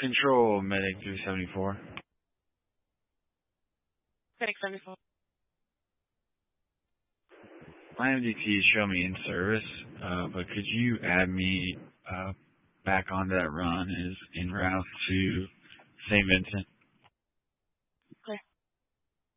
Control Medic 374. Medic 74. My MDT show me in service, but could you add me back onto that run is en route to St. Vincent?